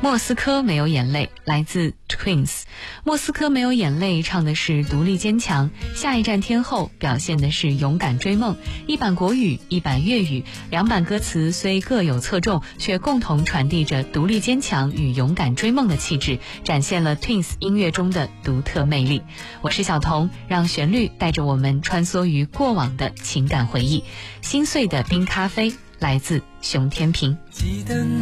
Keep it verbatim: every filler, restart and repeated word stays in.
莫斯科没有眼泪，来自 Twins。 莫斯科没有眼泪唱的是独立坚强，下一站天后表现的是勇敢追梦。一版国语，一版粤语，两版歌词虽各有侧重，却共同传递着独立坚强与勇敢追梦的气质，展现了 Twins 音乐中的独特魅力。我是小童，让旋律带着我们穿梭于过往的情感回忆。心碎的冰咖啡，来自熊天平。 记得